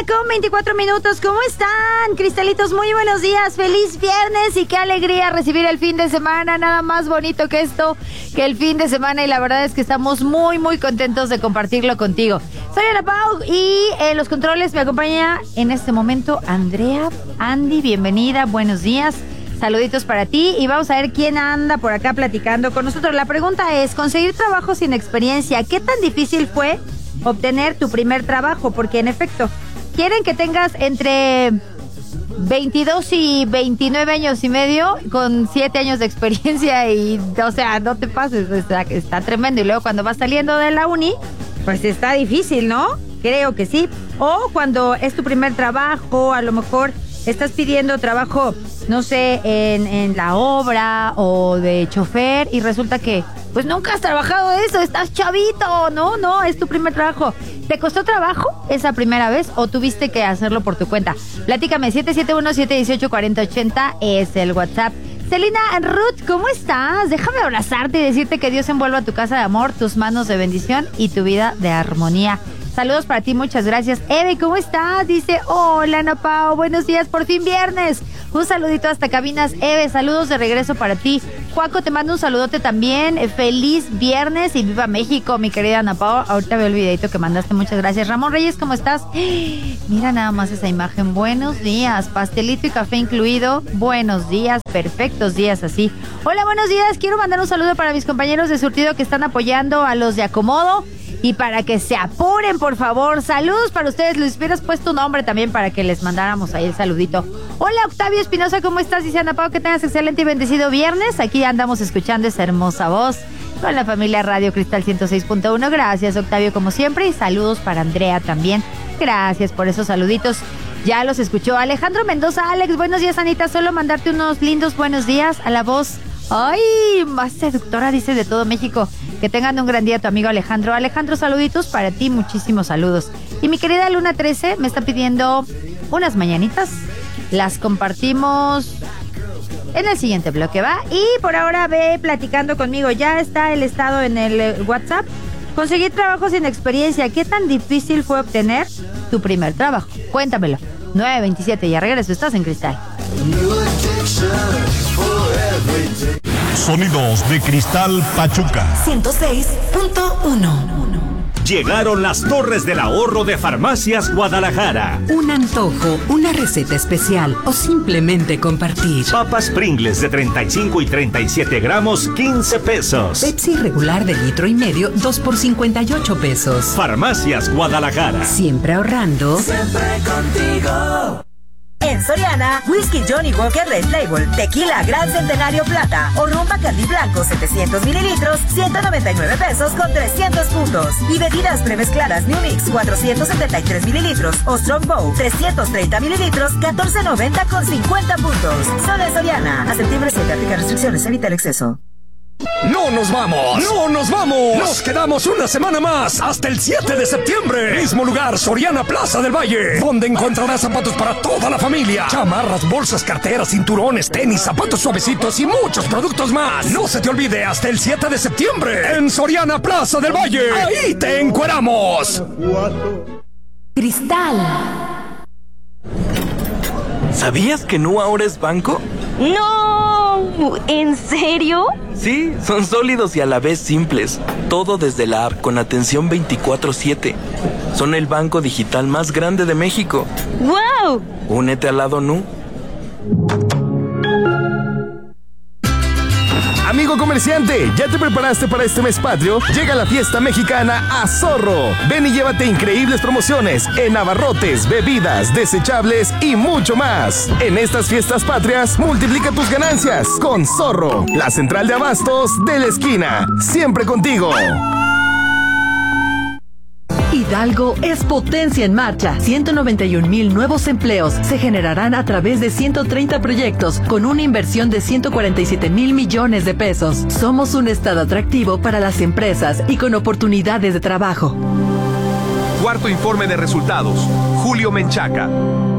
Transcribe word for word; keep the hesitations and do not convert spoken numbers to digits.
con veinticuatro minutos. ¿Cómo están, cristalitos? Muy buenos días, feliz viernes y qué alegría recibir el fin de semana. Nada más bonito que esto, que el fin de semana, y la verdad es que estamos muy, muy contentos de compartirlo contigo. Soy Ana Pau y en los controles me acompaña en este momento Andrea. Andy, bienvenida, buenos días. Saluditos para ti y vamos a ver quién anda por acá platicando con nosotros. La pregunta es, conseguir trabajo sin experiencia, ¿qué tan difícil fue obtener tu primer trabajo? Porque en efecto, quieren que tengas entre veintidós y veintinueve años y medio con siete años de experiencia y, o sea, no te pases, está, está tremendo. Y luego cuando vas saliendo de la uni, pues está difícil, ¿no? Creo que sí. O cuando es tu primer trabajo, a lo mejor estás pidiendo trabajo, no sé, en, en la obra o de chofer y resulta que pues nunca has trabajado de eso, estás chavito, no, no, es tu primer trabajo. ¿Te costó trabajo esa primera vez o tuviste que hacerlo por tu cuenta? Platícame, siete siete uno, siete uno ocho, cuatro cero ocho cero es el WhatsApp. Celina Ruth, ¿cómo estás? Déjame abrazarte y decirte que Dios envuelva tu casa de amor, tus manos de bendición y tu vida de armonía. Saludos para ti, muchas gracias. Eve, ¿cómo estás? Dice, hola, Ana Pao, buenos días, por fin viernes. Un saludito hasta Cabinas. Eve, saludos de regreso para ti. Juaco, te mando un saludote también. Feliz viernes y viva México, mi querida Ana Pao. Ahorita veo el videito que mandaste, muchas gracias. Ramón Reyes, ¿cómo estás? Mira nada más esa imagen. Buenos días, pastelito y café incluido. Buenos días, perfectos días así. Hola, buenos días. Quiero mandar un saludo para mis compañeros de surtido que están apoyando a los de Acomodo. Y para que se apuren, por favor. Saludos para ustedes. Les hubieras puesto un nombre también para que les mandáramos ahí el saludito. Hola, Octavio Espinosa, ¿cómo estás? Dice Ana Pao, que tengas excelente y bendecido viernes. Aquí andamos escuchando esa hermosa voz con la familia Radio Cristal ciento seis punto uno. Gracias, Octavio, como siempre. Y saludos para Andrea también. Gracias por esos saluditos. Ya los escuchó Alejandro Mendoza. Alex, buenos días, Anita. Solo mandarte unos lindos buenos días a la voz. Ay, más seductora, dice, de todo México. Que tengan un gran día tu amigo Alejandro. Alejandro, saluditos para ti, muchísimos saludos. Y mi querida Luna trece me está pidiendo unas mañanitas. Las compartimos en el siguiente bloque, ¿va? Y por ahora ve platicando conmigo. Ya está el estado en el WhatsApp. Conseguir trabajo sin experiencia. ¿Qué tan difícil fue obtener tu primer trabajo? Cuéntamelo. nueve veintisiete, ya regreso, estás en Cristal. Sonidos de Cristal Pachuca ciento seis punto uno. Llegaron las Torres del Ahorro de Farmacias Guadalajara. Un antojo, una receta especial o simplemente compartir. Papas Pringles de treinta y cinco y treinta y siete gramos, quince pesos. Pepsi regular de litro y medio, dos por cincuenta y ocho pesos. Farmacias Guadalajara. Siempre ahorrando. Siempre contigo. En Soriana, Whisky Johnny Walker Red Label, Tequila Gran Centenario Plata o Ron Bacardi Blanco setecientos mililitros, ciento noventa y nueve pesos con trescientos puntos. Y bebidas premezcladas New Mix cuatrocientos setenta y tres mililitros o Strongbow trescientos treinta mililitros, catorce noventa con cincuenta puntos. Solo en Soriana. A septiembre siete, aplica restricciones, evita el exceso. ¡No nos vamos! ¡No nos vamos! Nos quedamos una semana más, hasta el siete de septiembre. Mismo lugar, Soriana Plaza del Valle, donde encontrarás zapatos para toda la familia. Chamarras, bolsas, carteras, cinturones, tenis, zapatos suavecitos y muchos productos más. No se te olvide, hasta el siete de septiembre, en Soriana Plaza del Valle. ¡Ahí te encueramos! Cristal. ¿Sabías que Nu ahora es banco? ¡No! ¿En serio? Sí, son sólidos y a la vez simples. Todo desde la app con atención veinticuatro siete. Son el banco digital más grande de México. ¡Wow! Únete al lado Nu. Amigo comerciante, ¿ya te preparaste para este mes patrio? Llega la fiesta mexicana a Zorro. Ven y llévate increíbles promociones en abarrotes, bebidas, desechables y mucho más. En estas fiestas patrias, multiplica tus ganancias con Zorro, la central de abastos de la esquina. Siempre contigo. Hidalgo es potencia en marcha. ciento noventa y un mil nuevos empleos se generarán a través de ciento treinta proyectos con una inversión de ciento cuarenta y siete mil millones de pesos. Somos un estado atractivo para las empresas y con oportunidades de trabajo. Cuarto informe de resultados. Julio Menchaca.